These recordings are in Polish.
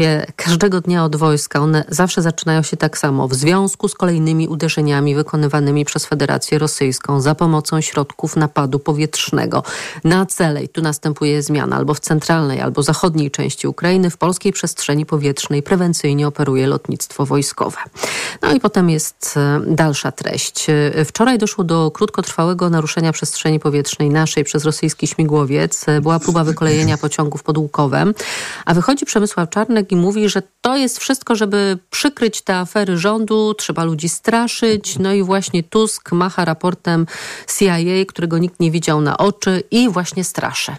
każdego dnia od wojska. One zawsze zaczynają się tak samo. W związku z kolejnymi uderzeniami wykonywanymi przez Federację Rosyjską za pomocą środków napadu powietrznego na cele. I tu następuje zmiana. Albo w centralnej, albo zachodniej części Ukrainy w polskiej przestrzeni powietrznej prewencyjnie operuje lotnictwo wojskowe. No i potem jest dalsza treść. Wczoraj doszło do krótkotrwałego naruszenia przestrzeni powietrznej naszej przez rosyjski śmigłowiec. Była próba wykolejenia pociągów pod Łukowem. A wychodzi Przemysław Czarnek i mówi, że to jest wszystko, żeby przykryć te afery rządu, trzeba ludzi straszyć. No i właśnie Tusk macha raportem CIA, którego nikt nie widział na oczy i właśnie straszy.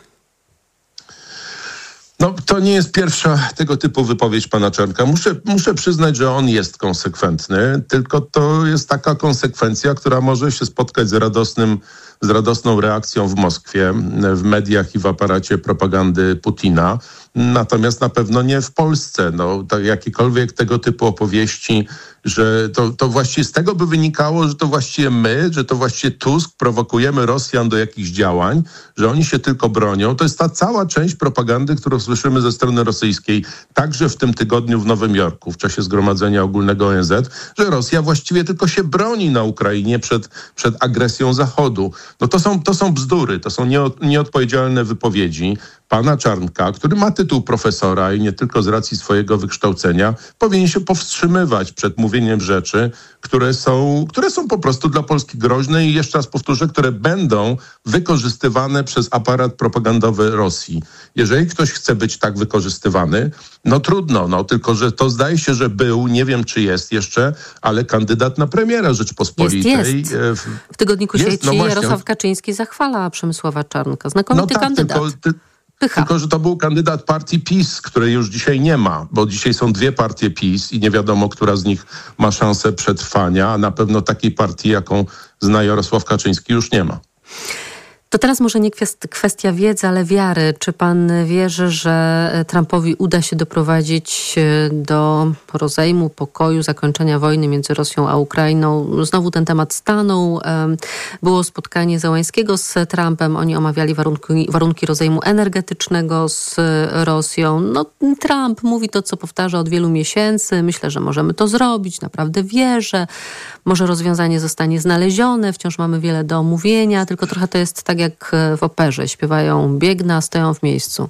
No, to nie jest pierwsza tego typu wypowiedź pana Czarnka. Muszę przyznać, że on jest konsekwentny, tylko to jest taka konsekwencja, która może się spotkać z radosną reakcją w Moskwie, w mediach i w aparacie propagandy Putina. Natomiast na pewno nie w Polsce. No, to jakiekolwiek tego typu opowieści, że to właściwie z tego by wynikało, że to właściwie my, że to właściwie Tusk prowokujemy Rosjan do jakichś działań, że oni się tylko bronią. To jest ta cała część propagandy, którą słyszymy ze strony rosyjskiej, także w tym tygodniu w Nowym Jorku, w czasie Zgromadzenia Ogólnego ONZ, że Rosja właściwie tylko się broni na Ukrainie przed agresją Zachodu. No to są bzdury, to są nieodpowiedzialne wypowiedzi pana Czarnka, który ma tytuł profesora i nie tylko z racji swojego wykształcenia, powinien się powstrzymywać przed mówieniem rzeczy, które są po prostu dla Polski groźne i jeszcze raz powtórzę, które będą wykorzystywane przez aparat propagandowy Rosji. Jeżeli ktoś chce być tak wykorzystywany, no trudno, no tylko że to zdaje się, że był, nie wiem czy jest jeszcze, ale kandydat na premiera Rzeczpospolitej. Jest. W tygodniku sieci Jarosław Kaczyński zachwala Przemysława Czarnka. Znakomity kandydat. Tylko, że to był kandydat partii PiS, której już dzisiaj nie ma, bo dzisiaj są dwie partie PiS i nie wiadomo, która z nich ma szansę przetrwania, a na pewno takiej partii, jaką zna Jarosław Kaczyński, już nie ma. To teraz może nie kwestia wiedzy, ale wiary. Czy pan wierzy, że Trumpowi uda się doprowadzić do rozejmu, pokoju, zakończenia wojny między Rosją a Ukrainą? Znowu ten temat stanął. Było spotkanie Zełańskiego z Trumpem. Oni omawiali warunki rozejmu energetycznego z Rosją. No, Trump mówi to, co powtarza od wielu miesięcy. Myślę, że możemy to zrobić. Naprawdę wierzę. Może rozwiązanie zostanie znalezione. Wciąż mamy wiele do omówienia. Tylko trochę to jest tak jak w operze. Śpiewają biegnę, a stoją w miejscu.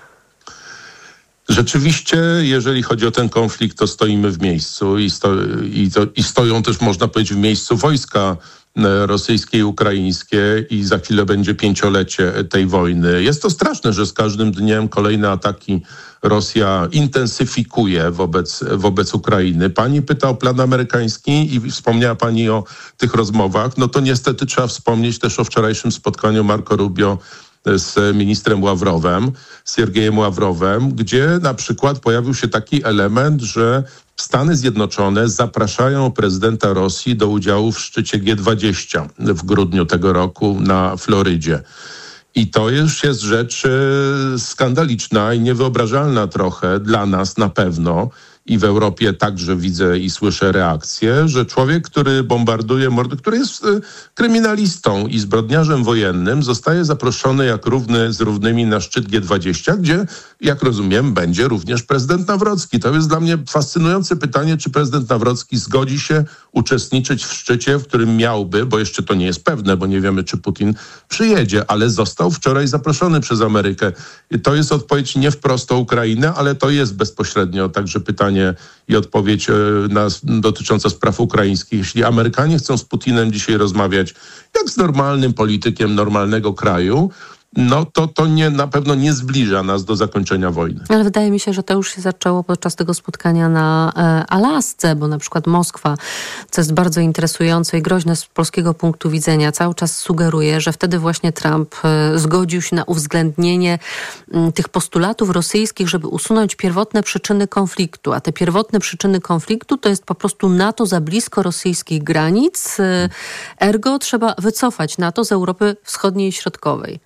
Rzeczywiście, jeżeli chodzi o ten konflikt, to stoimy w miejscu i stoją też, można powiedzieć, w miejscu wojska rosyjskie i ukraińskie i za chwilę będzie 5-lecie tej wojny. Jest to straszne, że z każdym dniem kolejne ataki Rosja intensyfikuje wobec Ukrainy. Pani pyta o plan amerykański i wspomniała pani o tych rozmowach. No to niestety trzeba wspomnieć też o wczorajszym spotkaniu Marco Rubio z ministrem Ławrowem, Siergiejem Ławrowem, gdzie na przykład pojawił się taki element, że Stany Zjednoczone zapraszają prezydenta Rosji do udziału w szczycie G20 w grudniu tego roku na Florydzie. I to już jest rzecz skandaliczna i niewyobrażalna trochę dla nas na pewno. I w Europie także widzę i słyszę reakcję, że człowiek, który bombarduje który jest kryminalistą i zbrodniarzem wojennym, zostaje zaproszony jak równy z równymi na szczyt G20, gdzie, jak rozumiem, będzie również prezydent Nawrocki. To jest dla mnie fascynujące pytanie, czy prezydent Nawrocki zgodzi się uczestniczyć w szczycie, w którym miałby, bo jeszcze to nie jest pewne, bo nie wiemy, czy Putin przyjedzie, ale został wczoraj zaproszony przez Amerykę. I to jest odpowiedź nie wprost o Ukrainę, ale to jest bezpośrednio także pytanie i odpowiedź dotycząca spraw ukraińskich. Jeśli Amerykanie chcą z Putinem dzisiaj rozmawiać jak z normalnym politykiem normalnego kraju, no to na pewno nie zbliża nas do zakończenia wojny. Ale wydaje mi się, że to już się zaczęło podczas tego spotkania na Alasce, bo na przykład Moskwa, co jest bardzo interesujące i groźne z polskiego punktu widzenia, cały czas sugeruje, że wtedy właśnie Trump zgodził się na uwzględnienie tych postulatów rosyjskich, żeby usunąć pierwotne przyczyny konfliktu. A te pierwotne przyczyny konfliktu to jest po prostu NATO za blisko rosyjskich granic, ergo trzeba wycofać NATO z Europy Wschodniej i Środkowej.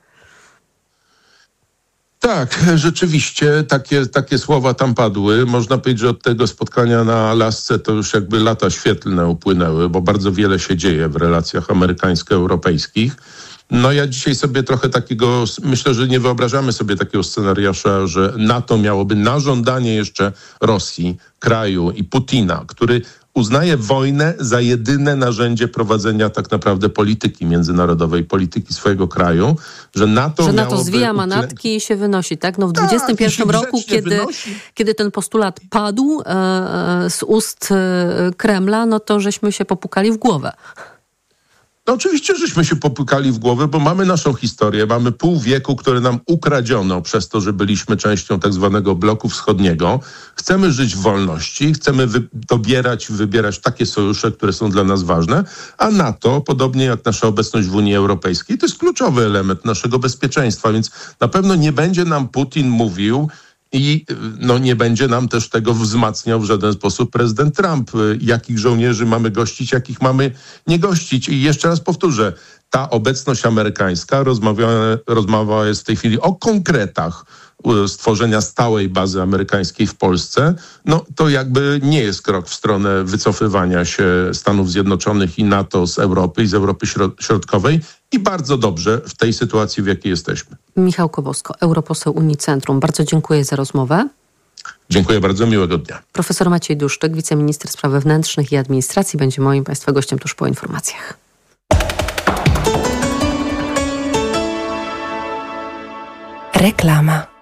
Tak, rzeczywiście takie słowa tam padły. Można powiedzieć, że od tego spotkania na Alasce to już jakby lata świetlne upłynęły, bo bardzo wiele się dzieje w relacjach amerykańsko-europejskich. No ja dzisiaj sobie trochę takiego, myślę, że nie wyobrażamy sobie takiego scenariusza, że NATO miałoby na żądanie jeszcze Rosji, kraju i Putina, który uznaje wojnę za jedyne narzędzie prowadzenia tak naprawdę polityki międzynarodowej, polityki swojego kraju, że NATO zwija manatki i się wynosi, tak? No w 21 roku, kiedy ten postulat padł z ust Kremla, no to żeśmy się popukali w głowę. No oczywiście, żeśmy się popukali w głowę, bo mamy naszą historię, mamy pół wieku, które nam ukradziono przez to, że byliśmy częścią tak zwanego bloku wschodniego. Chcemy żyć w wolności, chcemy wybierać takie sojusze, które są dla nas ważne, a NATO, podobnie jak nasza obecność w Unii Europejskiej, to jest kluczowy element naszego bezpieczeństwa, więc na pewno nie będzie nam Putin mówił, i nie będzie nam też tego wzmacniał w żaden sposób prezydent Trump. Jakich żołnierzy mamy gościć, jakich mamy nie gościć. I jeszcze raz powtórzę, ta obecność amerykańska, rozmowa jest w tej chwili o konkretach stworzenia stałej bazy amerykańskiej w Polsce, no to jakby nie jest krok w stronę wycofywania się Stanów Zjednoczonych i NATO z Europy i z Europy Środkowej i bardzo dobrze w tej sytuacji, w jakiej jesteśmy. Michał Kobosko, europoseł Unicentrum. Bardzo dziękuję za rozmowę. Dziękuję bardzo, miłego dnia. Profesor Maciej Duszczyk, wiceminister spraw wewnętrznych i administracji, będzie moim Państwa gościem tuż po informacjach. Reklama.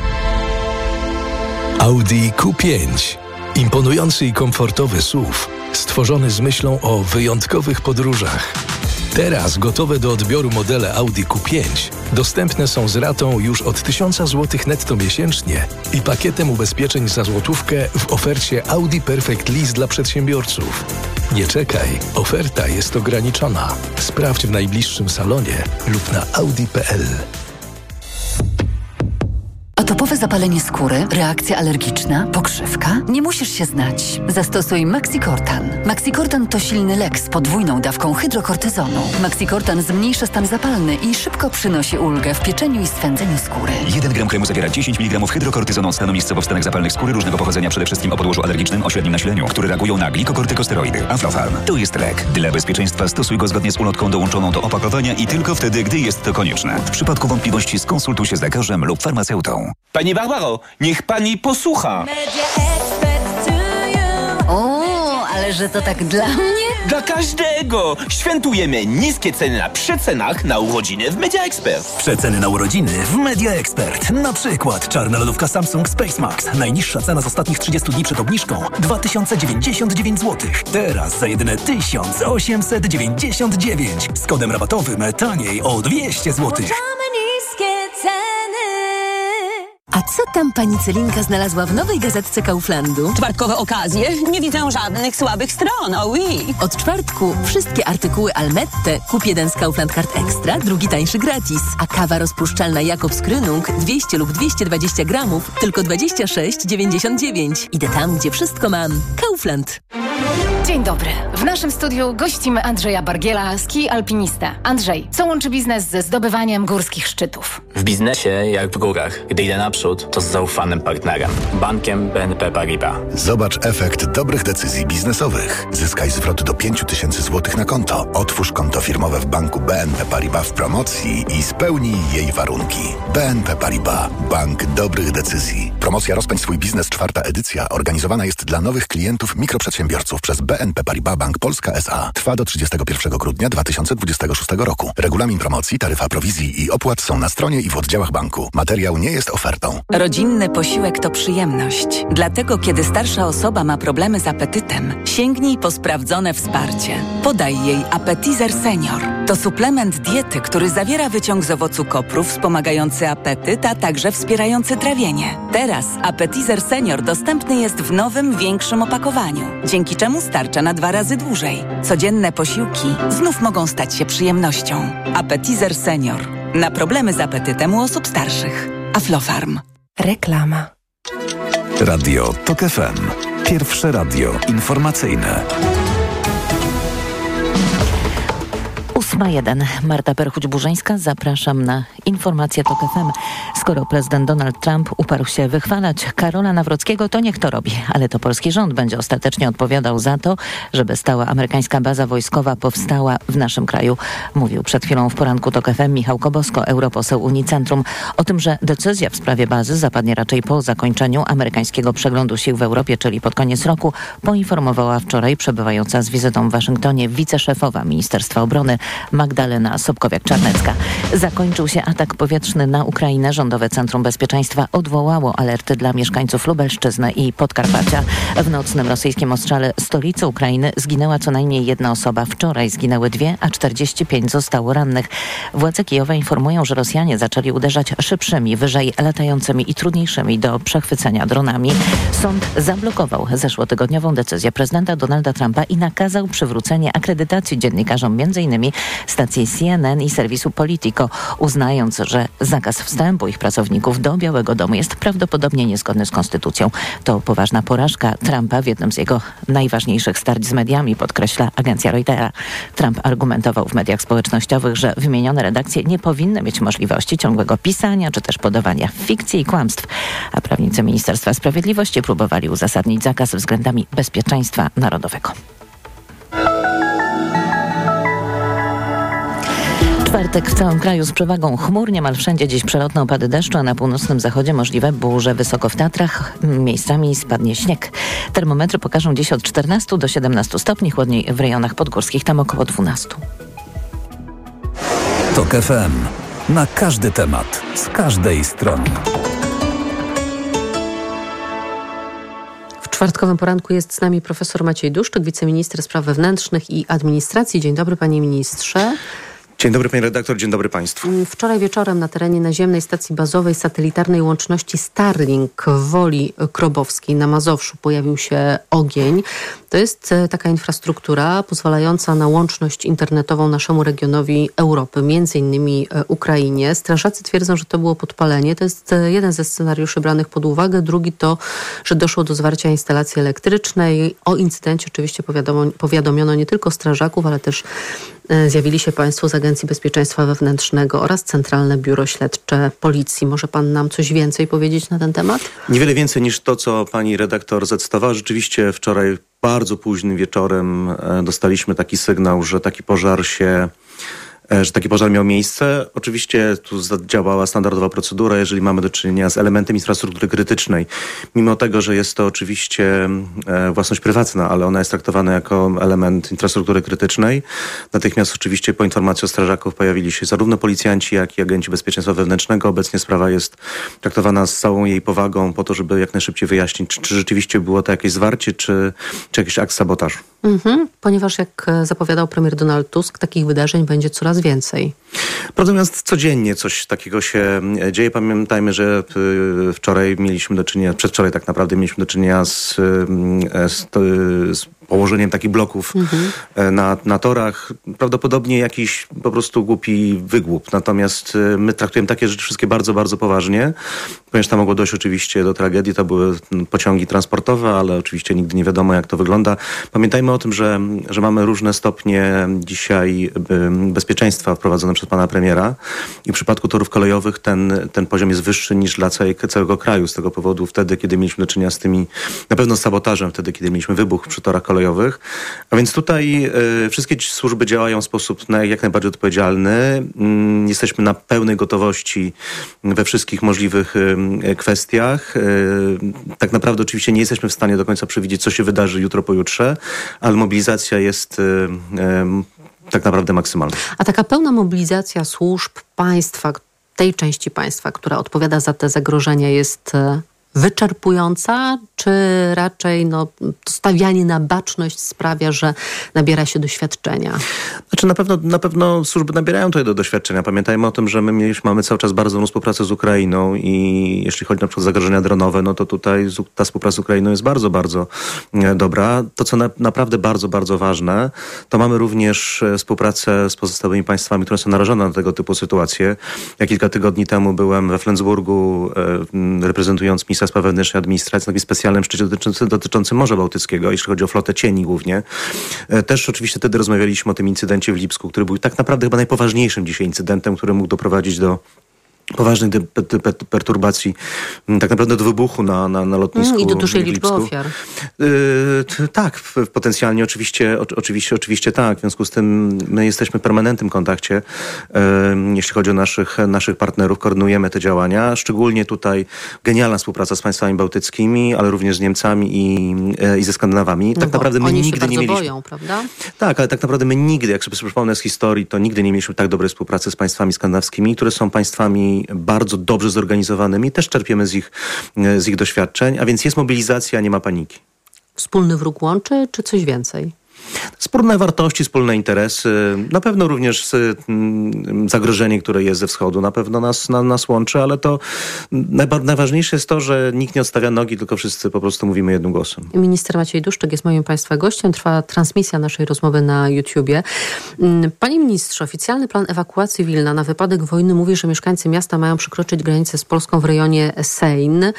Audi Q5. Imponujący i komfortowy SUV, stworzony z myślą o wyjątkowych podróżach. Teraz gotowe do odbioru modele Audi Q5 dostępne są z ratą już od 1000 zł netto miesięcznie i pakietem ubezpieczeń za złotówkę w ofercie Audi Perfect Lease dla przedsiębiorców. Nie czekaj, oferta jest ograniczona. Sprawdź w najbliższym salonie lub na audi.pl. Atopowe zapalenie skóry, reakcja alergiczna, pokrzywka? Nie musisz się znać. Zastosuj Maxicortan. Maxicortan to silny lek z podwójną dawką hydrokortyzonu. Maxicortan zmniejsza stan zapalny i szybko przynosi ulgę w pieczeniu i swędzeniu skóry. 1 gram kremu zawiera 10 mg hydrokortyzonu stanu miejscowo w stanach zapalnych skóry różnego pochodzenia, przede wszystkim o podłożu alergicznym o średnim nasileniu, które reagują na glikokortykosteroidy. Aflofarm. To jest lek. Dla bezpieczeństwa stosuj go zgodnie z ulotką dołączoną do opakowania i tylko wtedy, gdy jest to konieczne. W przypadku wątpliwości skonsultuj się z lekarzem lub farmaceutą. Pani Barbaro, niech pani posłucha. O, ale że to tak dla mnie? Dla każdego! Świętujemy niskie ceny na przecenach na urodziny w Media Expert. Przeceny na urodziny w Media Expert. Na przykład czarna lodówka Samsung Space Max. Najniższa cena z ostatnich 30 dni przed obniżką 2099 zł. Teraz za jedyne 1899. Z kodem rabatowym taniej o 200 zł. A co tam pani Celinka znalazła w nowej gazetce Kauflandu? Czwartkowe okazje? Nie widzę żadnych słabych stron, oui. Od czwartku wszystkie artykuły Almette kup jeden z Kaufland Card Extra, drugi tańszy gratis. A kawa rozpuszczalna Jakobs Krönung 200 lub 220 gramów tylko 26,99. Idę tam, gdzie wszystko mam. Kaufland. Dzień dobry. W naszym studiu gościmy Andrzeja Bargiela, ski alpinista. Andrzej, co łączy biznes ze zdobywaniem górskich szczytów? W biznesie, jak w górach, gdy idę naprzód, to z zaufanym partnerem. Bankiem BNP Paribas. Zobacz efekt dobrych decyzji biznesowych. Zyskaj zwrot do 5000 zł na konto. Otwórz konto firmowe w banku BNP Paribas w promocji i spełnij jej warunki. BNP Paribas. Bank dobrych decyzji. Promocja Rozpędź swój biznes, 4. edycja, organizowana jest dla nowych klientów mikroprzedsiębiorców przez BNP Paribas Bank Polska S.A. Trwa do 31 grudnia 2026 roku. Regulamin promocji, taryfa prowizji i opłat są na stronie i w oddziałach banku. Materiał nie jest ofertą. Rodzinny posiłek to przyjemność. Dlatego, kiedy starsza osoba ma problemy z apetytem, sięgnij po sprawdzone wsparcie. Podaj jej Appetizer Senior. To suplement diety, który zawiera wyciąg z owocu kopru wspomagający apetyt, a także wspierający trawienie. Teraz Appetizer Senior dostępny jest w nowym, większym opakowaniu, dzięki czemu starcza na 2 razy dłużej. Codzienne posiłki znów mogą stać się przyjemnością. Appetizer Senior. Na problemy z apetytem u osób starszych. Aflofarm. Reklama. Radio TOK FM. Pierwsze radio informacyjne. 8:01. Marta Perchuć-Burzyńska. Zapraszam na Informacje TOK FM. Skoro prezydent Donald Trump uparł się wychwalać Karola Nawrockiego, to niech to robi. Ale to polski rząd będzie ostatecznie odpowiadał za to, żeby stała amerykańska baza wojskowa powstała w naszym kraju. Mówił przed chwilą w poranku TOK FM Michał Kobosko, europoseł Unicentrum. O tym, że decyzja w sprawie bazy zapadnie raczej po zakończeniu amerykańskiego przeglądu sił w Europie, czyli pod koniec roku, poinformowała wczoraj przebywająca z wizytą w Waszyngtonie wiceszefowa Ministerstwa Obrony Magdalena Sobkowiak-Czarnecka. Zakończył się atak powietrzny na Ukrainę. Rządowe Centrum Bezpieczeństwa odwołało alerty dla mieszkańców Lubelszczyzny i Podkarpacia. W nocnym rosyjskim ostrzale stolicy Ukrainy zginęła co najmniej jedna osoba. Wczoraj zginęły 2, a 45 zostało rannych. Władze Kijowa informują, że Rosjanie zaczęli uderzać szybszymi, wyżej latającymi i trudniejszymi do przechwycenia dronami. Sąd zablokował zeszłotygodniową decyzję prezydenta Donalda Trumpa i nakazał przywrócenie akredytacji dziennikarzom m.in. stacji CNN i serwisu Politico, uznając, że zakaz wstępu ich pracowników do Białego Domu jest prawdopodobnie niezgodny z konstytucją. To poważna porażka Trumpa w jednym z jego najważniejszych starć z mediami, podkreśla agencja Reutera. Trump argumentował w mediach społecznościowych, że wymienione redakcje nie powinny mieć możliwości ciągłego pisania czy też podawania fikcji i kłamstw, a prawnicy Ministerstwa Sprawiedliwości próbowali uzasadnić zakaz względami bezpieczeństwa narodowego. Czwartek w całym kraju z przewagą chmur, niemal wszędzie dziś przelotne opady deszczu, a na północnym zachodzie możliwe burze. Wysoko w Tatrach miejscami spadnie śnieg. Termometry pokażą dziś od 14 do 17 stopni, chłodniej w rejonach podgórskich, tam około 12. TOK FM. Na każdy temat, z każdej strony. W czwartkowym poranku jest z nami profesor Maciej Duszczyk, wiceminister spraw wewnętrznych i administracji. Dzień dobry, panie ministrze. Dzień dobry, pani redaktor, dzień dobry państwu. Wczoraj wieczorem na terenie naziemnej stacji bazowej satelitarnej łączności Starlink w Woli Krobowskiej na Mazowszu pojawił się ogień. To jest taka infrastruktura pozwalająca na łączność internetową naszemu regionowi Europy, między innymi Ukrainie. Strażacy twierdzą, że to było podpalenie. To jest jeden ze scenariuszy branych pod uwagę. Drugi to, że doszło do zwarcia instalacji elektrycznej. O incydencie oczywiście powiadomiono nie tylko strażaków, ale też zjawili się państwo z Agencji Bezpieczeństwa Wewnętrznego oraz Centralne Biuro Śledcze Policji. Może pan nam coś więcej powiedzieć na ten temat? Niewiele więcej niż to, co pani redaktor zacytowała. Rzeczywiście wczoraj bardzo późnym wieczorem dostaliśmy taki sygnał, że taki pożar miał miejsce. Oczywiście tu zadziałała standardowa procedura, jeżeli mamy do czynienia z elementem infrastruktury krytycznej. Mimo tego, że jest to oczywiście własność prywatna, ale ona jest traktowana jako element infrastruktury krytycznej. Natychmiast oczywiście po informacji o strażaków pojawili się zarówno policjanci, jak i agenci bezpieczeństwa wewnętrznego. Obecnie sprawa jest traktowana z całą jej powagą po to, żeby jak najszybciej wyjaśnić, czy rzeczywiście było to jakieś zwarcie, czy jakiś akt sabotażu. Ponieważ jak zapowiadał premier Donald Tusk, takich wydarzeń będzie coraz więcej. Natomiast codziennie coś takiego się dzieje. Pamiętajmy, że wczoraj mieliśmy do czynienia, przedwczoraj tak naprawdę mieliśmy do czynienia z położeniem takich bloków na torach. Prawdopodobnie jakiś po prostu głupi wygłup. Natomiast my traktujemy takie rzeczy wszystkie bardzo, bardzo poważnie, ponieważ tam mogło dojść oczywiście do tragedii. To były pociągi transportowe, ale oczywiście nigdy nie wiadomo, jak to wygląda. Pamiętajmy o tym, że mamy różne stopnie dzisiaj bezpieczeństwa wprowadzone przez pana premiera i w przypadku torów kolejowych ten poziom jest wyższy niż dla całego kraju. Z tego powodu wtedy, kiedy mieliśmy do czynienia z tymi, na pewno sabotażem, wtedy, kiedy mieliśmy wybuch przy torach kolejowych. A więc tutaj wszystkie służby działają w sposób jak najbardziej odpowiedzialny. Jesteśmy na pełnej gotowości we wszystkich możliwych kwestiach. Tak naprawdę oczywiście nie jesteśmy w stanie do końca przewidzieć, co się wydarzy jutro, pojutrze, ale mobilizacja jest tak naprawdę maksymalna. A taka pełna mobilizacja służb państwa, tej części państwa, która odpowiada za te zagrożenia, jest wyczerpująca, czy raczej stawianie na baczność sprawia, że nabiera się doświadczenia? Znaczy na pewno służby nabierają tutaj do doświadczenia. Pamiętajmy o tym, że my mamy cały czas bardzo dobrą współpracę z Ukrainą i jeśli chodzi na przykład o zagrożenia dronowe, no to tutaj ta współpraca z Ukrainą jest bardzo, bardzo dobra. To, co naprawdę bardzo, bardzo ważne, to mamy również współpracę z pozostałymi państwami, które są narażone na tego typu sytuacje. Ja kilka tygodni temu byłem we Flensburgu, reprezentując Ministerstwo Spraw Wewnętrznych i Administracji na takim specjalnym szczycie dotyczącym Morza Bałtyckiego, jeśli chodzi o flotę cieni głównie. Też oczywiście wtedy rozmawialiśmy o tym incydencie w Lipsku, który był tak naprawdę chyba najpoważniejszym dzisiaj incydentem, który mógł doprowadzić do poważnych perturbacji, tak naprawdę do wybuchu na lotnisku. I do dużej liczby ofiar. Tak, potencjalnie oczywiście tak. W związku z tym my jesteśmy w permanentnym kontakcie. Jeśli chodzi o naszych partnerów, koordynujemy te działania. Szczególnie tutaj genialna współpraca z państwami bałtyckimi, ale również z Niemcami i ze Skandynawami. Tak naprawdę my oni nigdy się nie mieliśmy. boją, prawda? Tak, ale tak naprawdę my nigdy, jak sobie przypomnę z historii, to nigdy nie mieliśmy tak dobrej współpracy z państwami skandynawskimi, które są państwami bardzo dobrze zorganizowanymi. Też czerpiemy z ich doświadczeń, a więc jest mobilizacja, nie ma paniki. Wspólny wróg łączy, czy coś więcej? Wspólne wartości, wspólne interesy, na pewno również zagrożenie, które jest ze wschodu, na pewno nas łączy, ale to najważniejsze jest to, że nikt nie odstawia nogi, tylko wszyscy po prostu mówimy jednym głosem. Minister Maciej Duszczyk jest moim Państwa gościem. Trwa transmisja naszej rozmowy na YouTubie. Panie ministrze, oficjalny plan ewakuacji Wilna na wypadek wojny mówi, że mieszkańcy miasta mają przekroczyć granicę z Polską w rejonie Sejn.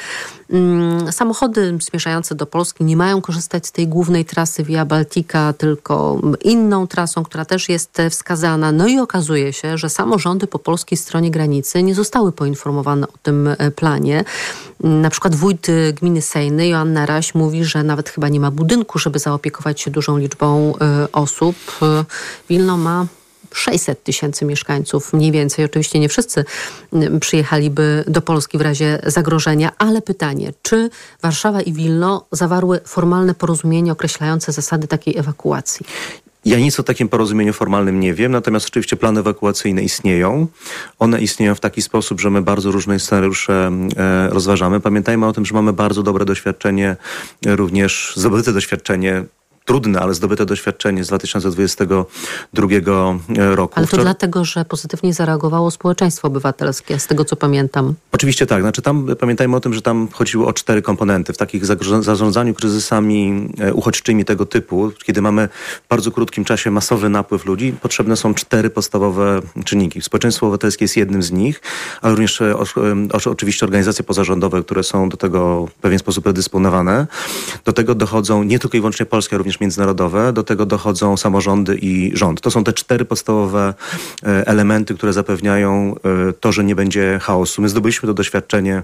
Samochody zmierzające do Polski nie mają korzystać z tej głównej trasy Via Baltica, tylko inną trasą, która też jest wskazana. No i okazuje się, że samorządy po polskiej stronie granicy nie zostały poinformowane o tym planie. Na przykład wójt gminy Sejny, Joanna Raś, mówi, że nawet chyba nie ma budynku, żeby zaopiekować się dużą liczbą osób. Wilno ma 600 000 mieszkańców, mniej więcej. Oczywiście nie wszyscy przyjechaliby do Polski w razie zagrożenia, ale pytanie, czy Warszawa i Wilno zawarły formalne porozumienie określające zasady takiej ewakuacji? Ja nic o takim porozumieniu formalnym nie wiem, natomiast oczywiście plany ewakuacyjne istnieją. One istnieją w taki sposób, że my bardzo różne scenariusze rozważamy. Pamiętajmy o tym, że mamy bardzo dobre doświadczenie, również zdobyte doświadczenie, trudne, ale zdobyte doświadczenie z 2022 roku. Ale to dlatego, że pozytywnie zareagowało społeczeństwo obywatelskie, z tego co pamiętam. Oczywiście tak. Znaczy tam pamiętajmy o tym, że tam chodziło o 4 komponenty. W takich zarządzaniu kryzysami uchodźczymi tego typu, kiedy mamy w bardzo krótkim czasie masowy napływ ludzi, potrzebne są 4 podstawowe czynniki. Społeczeństwo obywatelskie jest jednym z nich, ale również oczywiście organizacje pozarządowe, które są do tego w pewien sposób predysponowane. Do tego dochodzą nie tylko i wyłącznie polskie, również międzynarodowe, do tego dochodzą samorządy i rząd. To są te 4 podstawowe elementy, które zapewniają to, że nie będzie chaosu. My zdobyliśmy to doświadczenie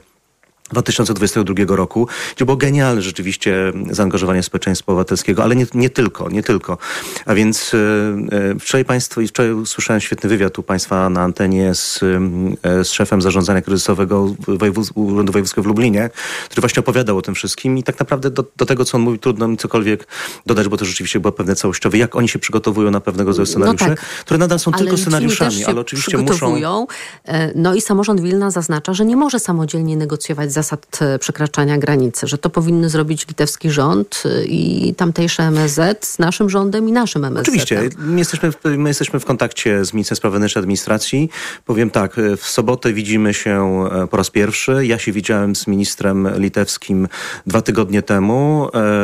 2022 roku, gdzie było genialne rzeczywiście zaangażowanie społeczeństwa obywatelskiego, ale nie tylko. A więc wczoraj usłyszałem świetny wywiad u państwa na antenie z szefem zarządzania kryzysowego Urzędu Wojewódzkiego w Lublinie, który właśnie opowiadał o tym wszystkim i tak naprawdę do tego, co on mówił, trudno mi cokolwiek dodać, bo to rzeczywiście było pewne całościowe. Jak oni się przygotowują na pewnego rodzaju scenariusze, które nadal są tylko scenariuszami, ale oczywiście muszą. No i samorząd Wilna zaznacza, że nie może samodzielnie negocjować zasad przekraczania granicy, że to powinny zrobić litewski rząd i tamtejsze MSZ z naszym rządem i naszym MSZ. Oczywiście. My jesteśmy w kontakcie z ministrem spraw wewnętrznych i administracji. Powiem tak, w sobotę widzimy się po raz pierwszy. Ja się widziałem z ministrem litewskim 2 tygodnie temu.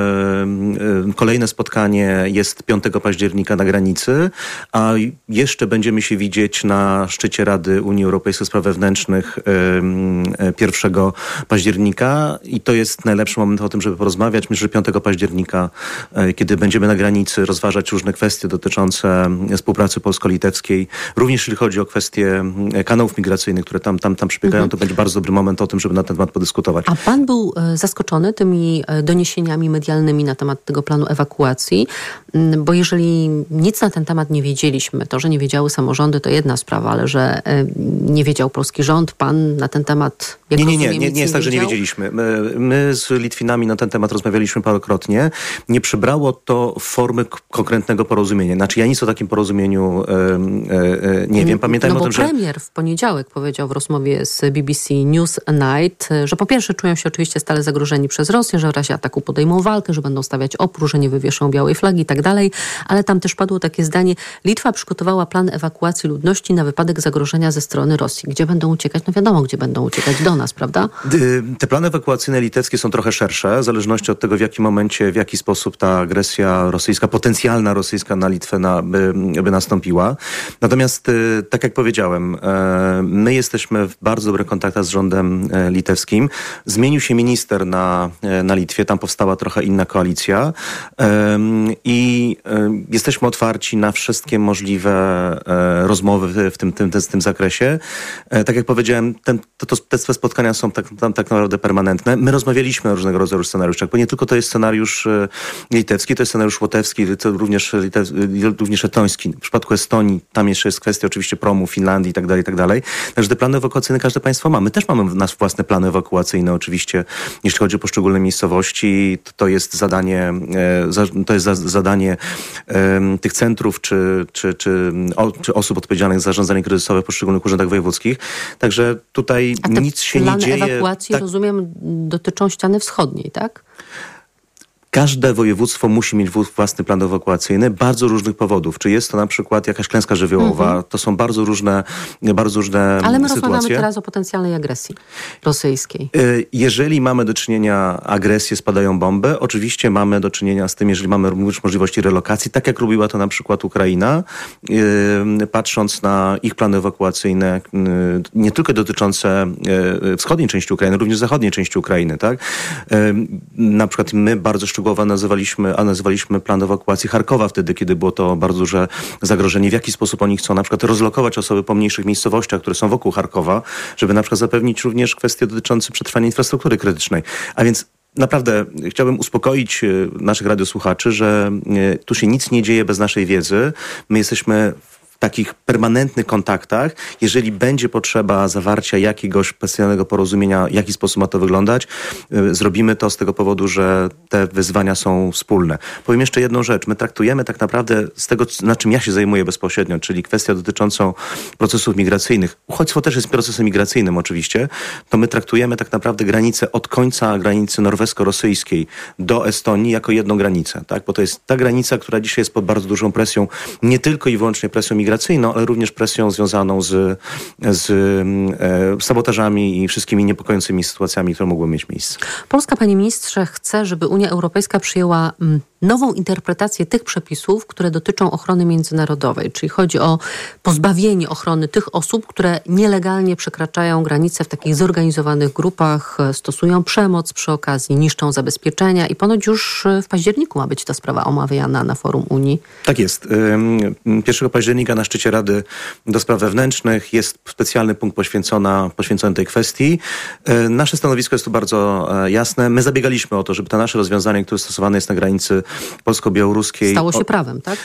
Kolejne spotkanie jest 5 października na granicy, a jeszcze będziemy się widzieć na szczycie Rady Unii Europejskiej Spraw Wewnętrznych 1 października i to jest najlepszy moment o tym, żeby porozmawiać. Myślę, że 5 października, kiedy będziemy na granicy rozważać różne kwestie dotyczące współpracy polsko-litewskiej, również jeśli chodzi o kwestie kanałów migracyjnych, które tam przebiegają, to będzie bardzo dobry moment o tym, żeby na ten temat podyskutować. A pan był zaskoczony tymi doniesieniami medialnymi na temat tego planu ewakuacji, bo jeżeli nic na ten temat nie wiedzieliśmy, to, że nie wiedziały samorządy, to jedna sprawa, ale że nie wiedział polski rząd, pan na ten temat, jak rozumiem, nie jest tak, że nie wiedzieliśmy. My z Litwinami na ten temat rozmawialiśmy parokrotnie. Nie przybrało to formy konkretnego porozumienia. Znaczy ja nic o takim porozumieniu nie wiem. Pamiętajmy o tym, że premier w poniedziałek powiedział w rozmowie z BBC News Night, że po pierwsze czują się oczywiście stale zagrożeni przez Rosję, że w razie ataku podejmą walkę, że będą stawiać opór, że nie wywieszą białej flagi i tak dalej, ale tam też padło takie zdanie: Litwa przygotowała plan ewakuacji ludności na wypadek zagrożenia ze strony Rosji. Gdzie będą uciekać? No wiadomo, gdzie będą uciekać, do nas, prawda? Te plany ewakuacyjne litewskie są trochę szersze, w zależności od tego, w jakim momencie, w jaki sposób ta agresja rosyjska, potencjalna rosyjska na Litwę by nastąpiła. Natomiast, tak jak powiedziałem, my jesteśmy w bardzo dobrych kontaktach z rządem litewskim. Zmienił się minister na Litwie, tam powstała trochę inna koalicja i jesteśmy otwarci na wszystkie możliwe rozmowy w tym zakresie. Tak jak powiedziałem, te spotkania są tak naprawdę permanentne. My rozmawialiśmy o różnego rodzaju scenariuszach, bo nie tylko to jest scenariusz litewski, to jest scenariusz łotewski, to również etoński. W przypadku Estonii tam jeszcze jest kwestia oczywiście promu, Finlandii i tak dalej. Także te plany ewakuacyjne każde państwo ma. My też mamy nasze własne plany ewakuacyjne oczywiście, jeśli chodzi o poszczególne miejscowości. To jest zadanie tych centrów czy osób odpowiedzialnych za zarządzanie kryzysowe w poszczególnych urzędach wojewódzkich. Także tutaj nic się nie dzieje. Plany ewakuacji, rozumiem, dotyczą ściany wschodniej, tak? Każde województwo musi mieć własny plan ewakuacyjny, bardzo różnych powodów. Czy jest to na przykład jakaś klęska żywiołowa, to są bardzo różne Ale my sytuacje. rozmawiamy teraz o potencjalnej agresji rosyjskiej. Jeżeli mamy do czynienia agresję, spadają bomby, oczywiście mamy do czynienia z tym, jeżeli mamy również możliwości relokacji, tak jak robiła to na przykład Ukraina, patrząc na ich plany ewakuacyjne, nie tylko dotyczące wschodniej części Ukrainy, również zachodniej części Ukrainy, tak? Na przykład my bardzo szczegółowo nazywaliśmy plan ewakuacji Charkowa wtedy, kiedy było to bardzo duże zagrożenie. W jaki sposób oni chcą na przykład rozlokować osoby po mniejszych miejscowościach, które są wokół Charkowa, żeby na przykład zapewnić również kwestie dotyczące przetrwania infrastruktury krytycznej. A więc naprawdę chciałbym uspokoić naszych radiosłuchaczy, że tu się nic nie dzieje bez naszej wiedzy. My jesteśmy w takich permanentnych kontaktach. Jeżeli będzie potrzeba zawarcia jakiegoś specjalnego porozumienia, w jaki sposób ma to wyglądać, zrobimy to z tego powodu, że te wyzwania są wspólne. Powiem jeszcze jedną rzecz. My traktujemy tak naprawdę z tego, na czym ja się zajmuję bezpośrednio, czyli kwestia dotyczącą procesów migracyjnych. Uchodźstwo też jest procesem migracyjnym oczywiście. To my traktujemy tak naprawdę granicę od końca granicy norwesko-rosyjskiej do Estonii jako jedną granicę, tak? Bo to jest ta granica, która dzisiaj jest pod bardzo dużą presją, nie tylko i wyłącznie presją migracyjną, ale również presją związaną z sabotażami i wszystkimi niepokojącymi sytuacjami, które mogły mieć miejsce. Polska, panie ministrze, chce, żeby Unia Europejska przyjęła nową interpretację tych przepisów, które dotyczą ochrony międzynarodowej, czyli chodzi o pozbawienie ochrony tych osób, które nielegalnie przekraczają granice w takich zorganizowanych grupach, stosują przemoc przy okazji, niszczą zabezpieczenia i ponoć już w październiku ma być ta sprawa omawiana na forum Unii. Tak jest. 1 października na szczycie Rady do Spraw Wewnętrznych jest specjalny punkt poświęcony tej kwestii. Nasze stanowisko jest tu bardzo jasne. My zabiegaliśmy o to, żeby to nasze rozwiązanie, które stosowane jest na granicy polsko-białoruskiej... Stało się prawem, tak?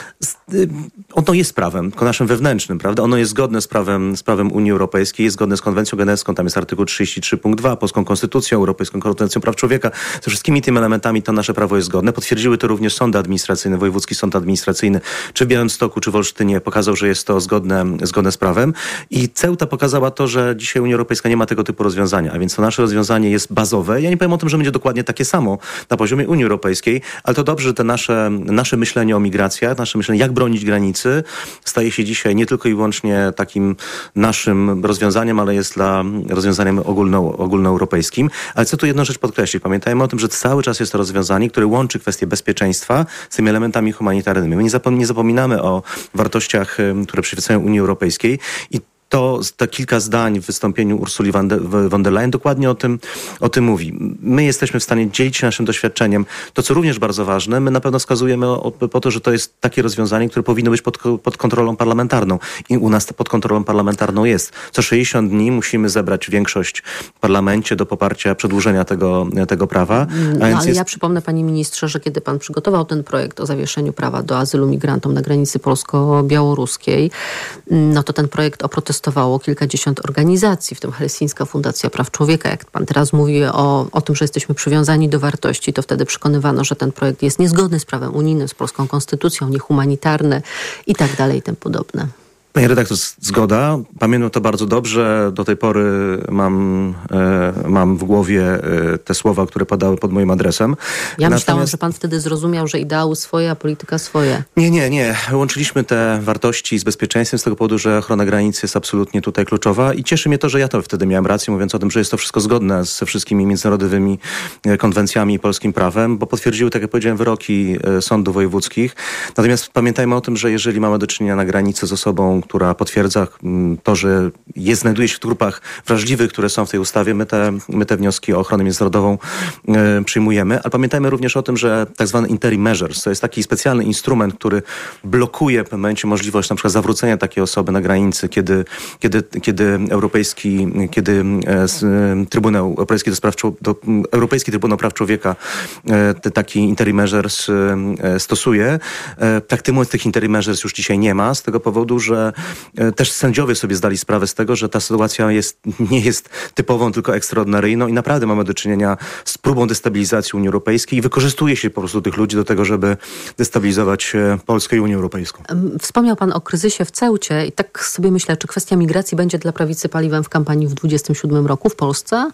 Ono jest prawem, tylko naszym wewnętrznym, prawda? Ono jest zgodne z prawem Unii Europejskiej, jest zgodne z konwencją genewską, tam jest artykuł 33 punkt 2, polską konstytucją, europejską konwencją praw człowieka. Ze wszystkimi tymi elementami to nasze prawo jest zgodne. Potwierdziły to również sądy administracyjne, wojewódzki sąd administracyjny, czy w Białymstoku, czy w Olsztynie, pokazał, że jest to zgodne z prawem. I Ceuta pokazała to, że dzisiaj Unia Europejska nie ma tego typu rozwiązania, a więc to nasze rozwiązanie jest bazowe. Ja nie powiem o tym, że będzie dokładnie takie samo na poziomie Unii Europejskiej, ale to dobrze, że te nasze myślenie o migracjach, nasze myślenie, jak bronić granicy, staje się dzisiaj nie tylko i wyłącznie takim naszym rozwiązaniem, ale jest rozwiązaniem ogólnoeuropejskim. Ale chcę tu jedną rzecz podkreślić. Pamiętajmy o tym, że cały czas jest to rozwiązanie, które łączy kwestię bezpieczeństwa z tymi elementami humanitarnymi. My nie zapominamy o wartościach, które przyświecają Unii Europejskiej i to kilka zdań w wystąpieniu Ursuli von der Leyen dokładnie o tym mówi. My jesteśmy w stanie dzielić się naszym doświadczeniem. To, co również bardzo ważne, my na pewno wskazujemy po to, że to jest takie rozwiązanie, które powinno być pod kontrolą parlamentarną. I u nas to pod kontrolą parlamentarną jest. Co 60 dni musimy zebrać większość w parlamencie do poparcia przedłużenia tego prawa. Ja przypomnę, panie ministrze, że kiedy pan przygotował ten projekt o zawieszeniu prawa do azylu migrantom na granicy polsko-białoruskiej, no to ten projekt oprotestowało kilkadziesiąt organizacji, w tym Helsińska Fundacja Praw Człowieka. Jak pan teraz mówi o tym, że jesteśmy przywiązani do wartości, to wtedy przekonywano, że ten projekt jest niezgodny z prawem unijnym, z polską konstytucją, niehumanitarny i tak dalej i tym podobne. Panie redaktor, zgoda. Pamiętam to bardzo dobrze. Do tej pory mam w głowie te słowa, które padały pod moim adresem. Ja myślałam, że pan wtedy zrozumiał, że ideały swoje, a polityka swoje. Nie. Łączyliśmy te wartości z bezpieczeństwem z tego powodu, że ochrona granicy jest absolutnie tutaj kluczowa i cieszy mnie to, że ja to wtedy miałem rację, mówiąc o tym, że jest to wszystko zgodne ze wszystkimi międzynarodowymi konwencjami i polskim prawem, bo potwierdziły, tak jak powiedziałem, wyroki sądów wojewódzkych. Natomiast pamiętajmy o tym, że jeżeli mamy do czynienia na granicy z osobą, która potwierdza to, że znajduje się w grupach wrażliwych, które są w tej ustawie, my te wnioski o ochronę międzynarodową przyjmujemy. Ale pamiętajmy również o tym, że tak zwany interim measures to jest taki specjalny instrument, który blokuje w pewnym momencie możliwość na przykład zawrócenia takiej osoby na granicy, kiedy Europejski Trybunał Praw Człowieka taki interim measures stosuje. Praktycznie tych interim measures już dzisiaj nie ma, z tego powodu, że też sędziowie sobie zdali sprawę z tego, że ta sytuacja nie jest typową, tylko ekstraordynaryjną i naprawdę mamy do czynienia z próbą destabilizacji Unii Europejskiej i wykorzystuje się po prostu tych ludzi do tego, żeby destabilizować Polskę i Unię Europejską. Wspomniał pan o kryzysie w Ceucie i tak sobie myślę, czy kwestia migracji będzie dla prawicy paliwem w kampanii w 2027 roku w Polsce?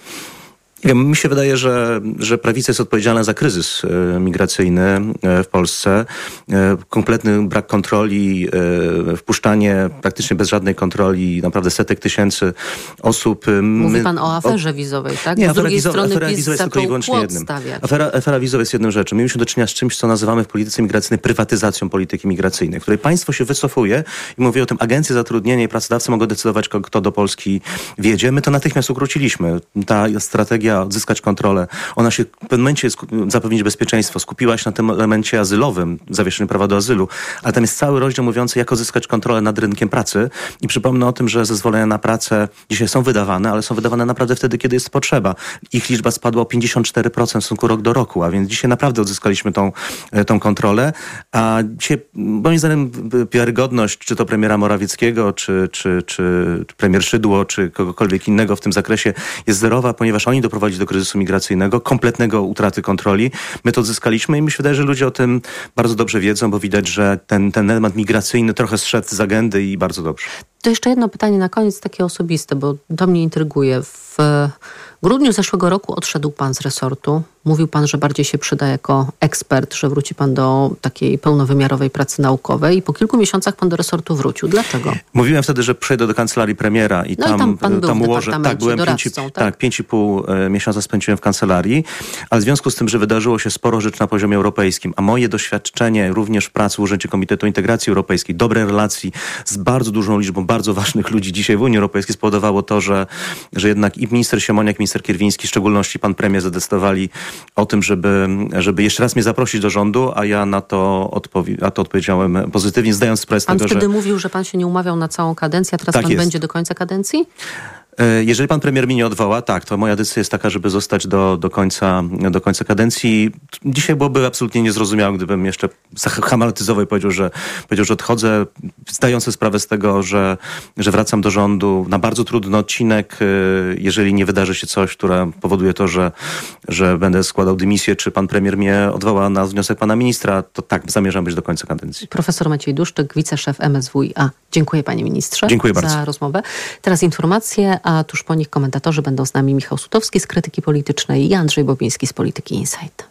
Mi się wydaje, że prawica jest odpowiedzialna za kryzys migracyjny w Polsce. Kompletny brak kontroli, wpuszczanie praktycznie bez żadnej kontroli naprawdę setek tysięcy osób. Mówi pan o aferze wizowej, tak? Nie, z drugiej strony afera wizowa jest tylko i wyłącznie jednym. Afera wizowa jest jedną rzeczą. My mieliśmy do czynienia z czymś, co nazywamy w polityce migracyjnej prywatyzacją polityki migracyjnej, w której państwo się wycofuje i mówi o tym, agencje zatrudnienia i pracodawcy mogą decydować, kto do Polski wjedzie. My to natychmiast ukróciliśmy. Ta strategia odzyskać kontrolę. Ona się w pewnym momencie zapewnić bezpieczeństwo. Skupiła się na tym elemencie azylowym, zawieszeniu prawa do azylu, ale tam jest cały rozdział mówiący, jak odzyskać kontrolę nad rynkiem pracy i przypomnę o tym, że zezwolenia na pracę dzisiaj są wydawane, ale są wydawane naprawdę wtedy, kiedy jest potrzeba. Ich liczba spadła o 54% w stosunku rok do roku, a więc dzisiaj naprawdę odzyskaliśmy tą kontrolę, a dzisiaj moim zdaniem wiarygodność, czy to premiera Morawieckiego, czy premier Szydło, czy kogokolwiek innego w tym zakresie jest zerowa, ponieważ oni doprowadzili do kryzysu migracyjnego, kompletnego utraty kontroli. My to odzyskaliśmy i mi się wydaje, że ludzie o tym bardzo dobrze wiedzą, bo widać, że ten element migracyjny trochę zszedł z agendy i bardzo dobrze. To jeszcze jedno pytanie na koniec, takie osobiste, bo to mnie intryguje. W grudniu zeszłego roku odszedł pan z resortu. Mówił pan, że bardziej się przyda jako ekspert, że wróci pan do takiej pełnowymiarowej pracy naukowej i po kilku miesiącach pan do resortu wrócił. Dlaczego? Mówiłem wtedy, że przejdę do kancelarii premiera i tam ułożę. Tak, byłem 5,5 miesiąca spędziłem w kancelarii, ale w związku z tym, że wydarzyło się sporo rzeczy na poziomie europejskim, a moje doświadczenie również w pracy w Urzędzie Komitetu Integracji Europejskiej, dobre relacji z bardzo dużą liczbą bardzo ważnych ludzi dzisiaj w Unii Europejskiej spowodowało to, że jednak i minister Siemoniak, i minister Kierwiński, w szczególności pan premier, zadecydowali o tym, żeby jeszcze raz mnie zaprosić do rządu, a ja na to odpowiedziałem pozytywnie, zdając sprawę z tego, że... Pan wtedy mówił, że pan się nie umawiał na całą kadencję, a teraz tak pan będzie do końca kadencji? Jeżeli pan premier mnie nie odwoła, tak, to moja decyzja jest taka, żeby zostać do końca kadencji. Dzisiaj byłoby absolutnie niezrozumiałe, gdybym jeszcze hamaletyzował i powiedział, że odchodzę, zdając sobie sprawę z tego, że wracam do rządu na bardzo trudny odcinek. Jeżeli nie wydarzy się coś, które powoduje to, że będę składał dymisję, czy pan premier mnie odwoła na wniosek pana ministra, to tak, zamierzam być do końca kadencji. Profesor Maciej Duszczyk, wiceszef MSWiA. Dziękuję panie ministrze. Dziękuję bardzo za rozmowę. Teraz informacje, a tuż po nich komentatorzy będą z nami Michał Sutowski z Krytyki Politycznej i Andrzej Bobiński z Polityki Insight.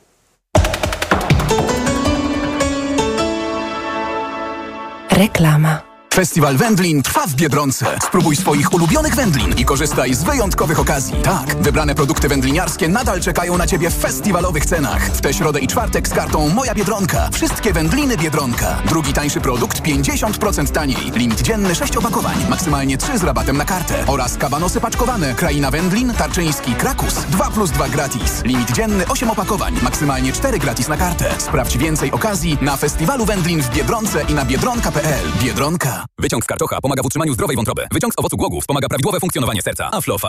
Reklama. Festiwal Wędlin trwa w Biedronce. Spróbuj swoich ulubionych wędlin i korzystaj z wyjątkowych okazji. Tak, wybrane produkty wędliniarskie nadal czekają na Ciebie w festiwalowych cenach. W tę środę i czwartek z kartą Moja Biedronka. Wszystkie wędliny Biedronka. Drugi tańszy produkt 50% taniej. Limit dzienny 6 opakowań. Maksymalnie 3 z rabatem na kartę. Oraz kabanosy paczkowane. Kraina Wędlin, Tarczyński, Krakus. 2+2 gratis. Limit dzienny 8 opakowań. Maksymalnie 4 gratis na kartę. Sprawdź więcej okazji na festiwalu Wędlin w Biedronce i na biedronka.pl. Biedronka. Wyciąg z karczocha pomaga w utrzymaniu zdrowej wątroby. Wyciąg z owocu głogów wspomaga prawidłowe funkcjonowanie serca. Aflofarm.